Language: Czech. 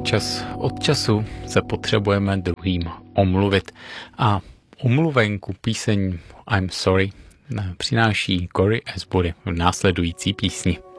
Čas od času se potřebujeme druhým omluvit a omluvenku píseň I'm Sorry přináší Cory Asbury v následující písni.